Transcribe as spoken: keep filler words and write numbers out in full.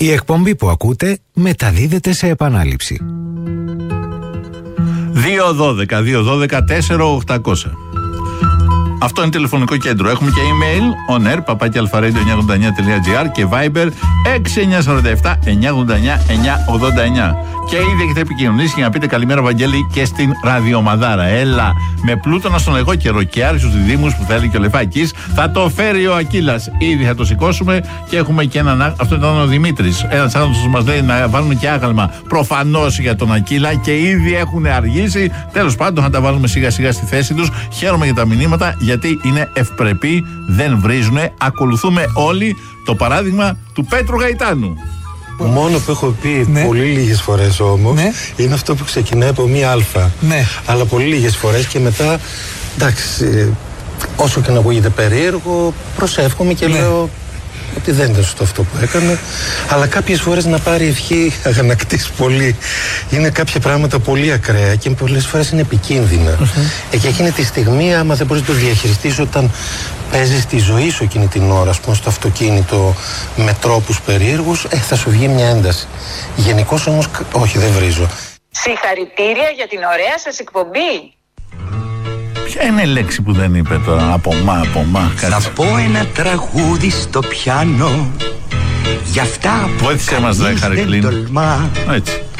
Η εκπομπή που ακούτε μεταδίδεται σε επανάληψη. δύο δώδεκα δύο δώδεκα τέσσερα οκτακόσια. Αυτό είναι τηλεφωνικό κέντρο. Έχουμε και email onair παπάκι αλφαρέντιο εννιακόσια ογδόντα εννιά τελεία τζι άρ και Viber έξι εννιά τέσσερα επτά εννιακόσια ογδόντα εννιά εννιακόσια ογδόντα εννιά. Και ήδη έχετε επικοινωνήσει για να πείτε καλημέρα, Βαγγέλη, και στην ραδιομαδάρα. Έλα, με πλούτονα στον λαϊκό καιρό και άριστους διδύμους που θέλει και ο Λεφάκης, θα το φέρει ο Ακύλας. Ήδη θα το σηκώσουμε και έχουμε και έναν. Αυτό ήταν ο Δημήτρης. Ένας άνθρωπος μας λέει να βάλουμε και άγαλμα προφανώς για τον Ακύλα και ήδη έχουν αργήσει. Τέλος πάντων, θα τα βάλουμε σιγά σιγά στη θέση τους. Χαίρομαι για τα μηνύματα γιατί είναι ευπρεπή, δεν βρίζουνε. Ακολουθούμε όλοι το παράδειγμα του Πέτρου Γαϊτάνου. Μόνο που έχω πει ναι. πολύ λίγες φορές όμως ναι. είναι αυτό που ξεκινάει από μία αλφα. Ναι. Αλλά πολύ λίγες φορές και μετά, εντάξει, όσο και να ακούγεται περίεργο, προσεύχομαι και ναι. λέω ότι δεν ήταν σωστό αυτό που έκανε. Αλλά κάποιες φορές να πάρει ευχή αγανακτής πολύ. Είναι κάποια πράγματα πολύ ακραία και πολλές φορές είναι επικίνδυνα. Mm-hmm. Και εκείνη τη στιγμή, άμα δεν μπορείς να το διαχειριστείς όταν παίζεις τη ζωή σου εκείνη την ώρα, ας πούμε, στο αυτοκίνητο με τρόπους περίεργους, ε, θα σου βγει μια ένταση. Γενικώς όμως, όχι, δεν βρίζω. Συγχαρητήρια για την ωραία σας εκπομπή. Ποια είναι η λέξη που δεν είπε τώρα? Από μα, από μα. Θα πω ένα τραγούδι στο πιάνο. Γι' αυτά που βοήθησε μας, δεν τολμά. Έτσι.